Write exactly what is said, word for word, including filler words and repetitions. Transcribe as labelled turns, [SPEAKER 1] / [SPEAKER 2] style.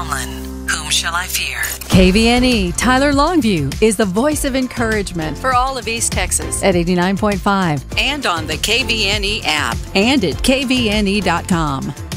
[SPEAKER 1] Tomlin. Whom shall I fear?
[SPEAKER 2] K V N E Tyler Longview is the voice of encouragement
[SPEAKER 3] for all of East Texas
[SPEAKER 2] at eighty-nine point five
[SPEAKER 3] and on the K V N E app
[SPEAKER 2] and at K V N E dot com.